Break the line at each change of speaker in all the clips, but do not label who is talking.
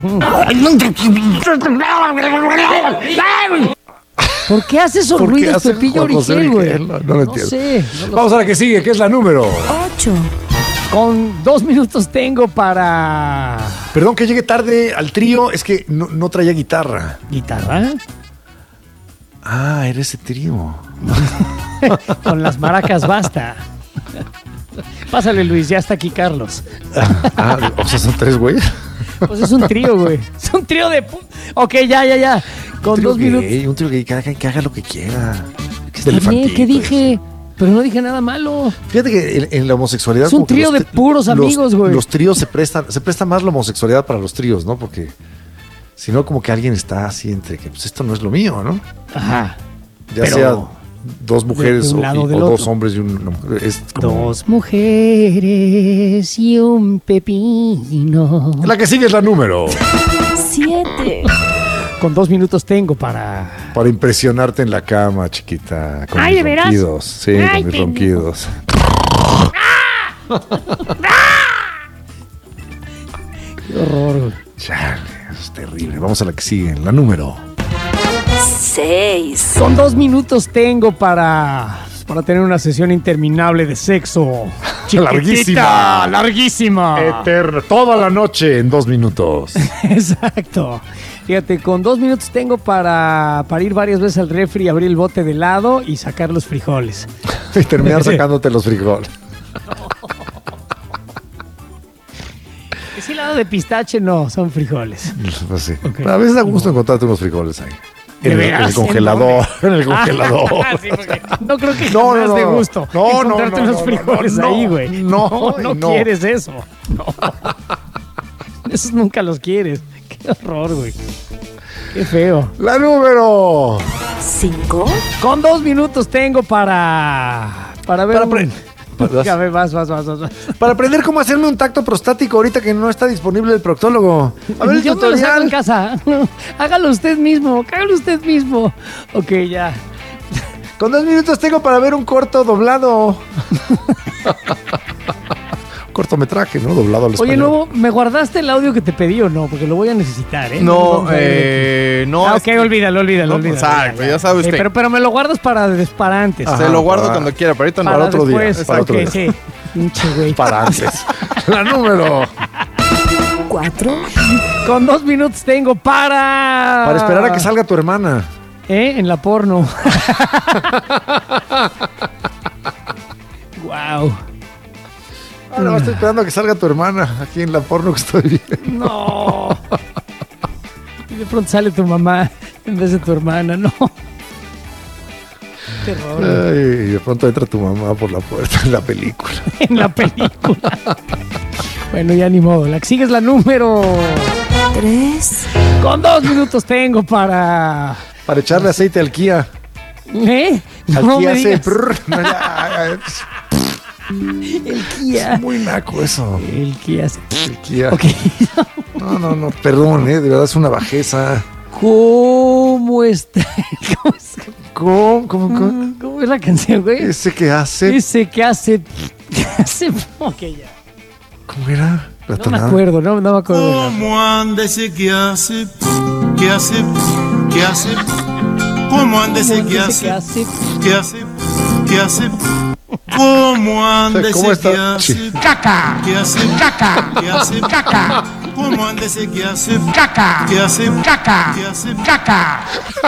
¿Por qué hace esos ruidos, Pepillo Origel, güey?
No lo entiendo.
Sé,
Vamos a la que sigue, que es la número
8.
Con 2 minutos tengo para...
Perdón que llegue tarde al trío, es que no traía guitarra.
¿Guitarra?
Ah, era ese trío.
Con las maracas basta. Pásale, Luis, ya está aquí Carlos.
O sea, son 3 güeyes.
Pues es un trío, güey. Es un trío de... Ok, ya. Con 2 minutos.
Un trío gay, que haga lo que quiera.
Está bien, ¿qué dije? Pero no dije nada malo.
Fíjate que en la homosexualidad...
Es un trío de puros amigos, güey.
Los tríos se presta más la homosexualidad para los tríos, ¿no? Porque si no, como que alguien está así entre que pues esto no es lo mío, ¿no?
Ajá.
Ya
pero
sea 2 mujeres o 2 hombres y una mujer. Es como...
2 mujeres y un pepino.
La que sigue es la número
7.
Con 2 minutos tengo para
impresionarte en la cama, chiquita. Con
Ay,
mis
¿de veras?
ronquidos. Sí,
Ay,
con mis ronquidos.
Qué horror, güey.
Chale, eso es terrible. Vamos a la que sigue, la número
6.
Con 2 minutos tengo para tener una sesión interminable de sexo. Chiquitita, larguísima.
eterna. Toda la noche en 2 minutos.
Exacto. Fíjate, con 2 minutos tengo para ir varias veces al refri, abrir el bote de helado y sacar los frijoles.
Y terminar sacándote los frijoles.
Ese helado de pistache no, son frijoles.
Pues sí.
Ok.
A veces da gusto encontrarte unos frijoles ahí.
¿De
En
veras?
el congelador. En el congelador.
Sí, porque no creo que
No,
jamás
no,
de
no.
gusto
No,
encontrarte unos frijoles ahí, güey.
No,
no quieres eso. No. Esos nunca los quieres. Qué horror, güey. Qué feo.
La número
5.
Con 2 minutos tengo para ver Ya ve, vas.
Para aprender cómo hacerme un tacto prostático ahorita que no está disponible el proctólogo. A ver el
Yo me lo saco en
tutorial.
casa. Hágalo usted mismo. Ok, ya.
Con 2 minutos tengo para ver un corto doblado. Cortometraje, ¿no? Doblado al
Oye,
español.
Lobo, ¿me guardaste el audio que te pedí o no? Porque lo voy a necesitar, ¿eh?
No,
Vamos a ver.
no.
Ok, olvídalo.
Exacto, ya sabe usted.
Pero me lo guardas para antes.
Ajá.
Se lo guardo
para-
cuando quiera, pero ahorita no.
para otro día,
después.
para otro
Ok,
día.
sí. Pinche güey.
Para antes. La número
4.
Con 2 minutos tengo para
esperar a que salga tu hermana.
En la porno. Wow.
No, estoy esperando a que salga tu hermana aquí en la porno que estoy viendo.
No. Y de pronto sale tu mamá en vez de tu hermana, no. Qué horror.
Ay, y de pronto entra tu mamá por la puerta en la película.
En la película. Bueno, ya ni modo. La que sigue es la número
3.
Con 2 minutos tengo para
Echarle aceite al Kia.
¿eh?
Al
No
Kia
me
hace
digas.
prrr. No, ya,
El Kia.
es muy naco eso.
El Kia.
El Kia.
Ok.
No, perdón, de verdad es una bajeza.
¿Cómo está?
¿Cómo?
¿Cómo es la canción, güey?
Ese que hace.
Ese que hace. Ok, ya.
¿Cómo era? La
No me
tonada.
acuerdo, no me acuerdo. de la-
¿Cómo anda ese que hace? ¿Qué hace? ¿Qué hace? ¿Cómo anda ese que
Ese que
hace?
hace.
¿Qué hace? ¿Qué hace? ¿Cómo anda
¿Cómo
ese que
está?
hace?
¡Caca!
¿Qué hace?
¡Caca!
¿Qué hace?
¡Caca!
¿Cómo anda ese que hace?
¡Caca!
¿Qué hace?
¡Caca!
¿Qué hace?
¡Caca!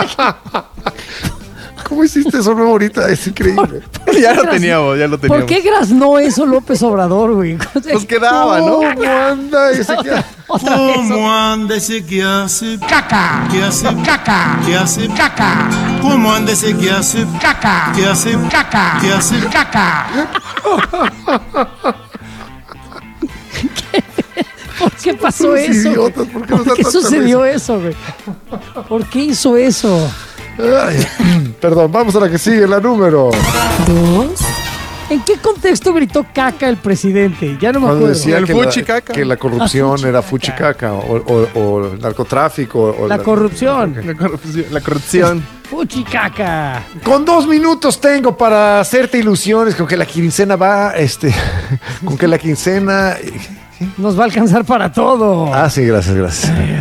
¿Cómo hiciste eso nuevo ahorita? Es increíble.
Ya lo teníamos.
¿Por qué graznó eso López Obrador, güey?
Pues quedaba, ¿no?
¿Cómo anda ese que hace?
Otra vez.
¿Cómo anda ese que hace?
¡Caca!
¿Qué hace?
¡Caca!
¿Qué hace?
¡Caca!
¿Cómo anda ese que hace?
¡Caca!
¿Qué hace?
¡Caca!
¿Qué hace?
¡Caca! ¿Por qué pasó
Unos
eso? güey?
idiotas, ¿por qué nos da
¿Por qué
tanta
sucedió eso, güey? ¿Por qué hizo eso?
Ay, perdón, vamos a la que sigue, la número.
2.
¿En qué contexto gritó caca el presidente? Ya no me
Cuando
acuerdo.
decía
El
que
fuchicaca.
que la corrupción
Ah,
era
fuchicaca.
fuchicaca o el narcotráfico. O
La corrupción.
La corrupción.
Fuchicaca.
Con 2 minutos tengo para hacerte ilusiones con que la quincena va, con que la quincena...
Nos va a alcanzar para todo.
Ah, sí, gracias.